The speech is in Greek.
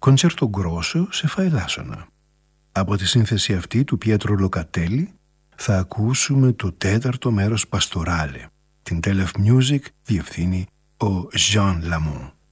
Κοντσέρτο γκρόσο σε φα ελάσσονα. Από τη σύνθεση αυτή του Πιέτρο Λοκατέλη θα ακούσουμε το 4ο μέρος Παστοράλε. Την Τέλεφ Music διευθύνει ο Jean Lamont.